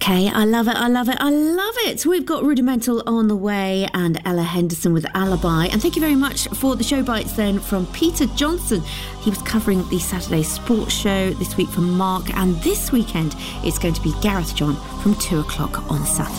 Okay, I love it. We've got Rudimental on the way and Ella Henderson with Alibi. And thank you very much for the show bites then from Peter Johnson. He was covering the Saturday Sports Show this week from Mark, and this weekend it's going to be Gareth John from 2 o'clock on Saturday.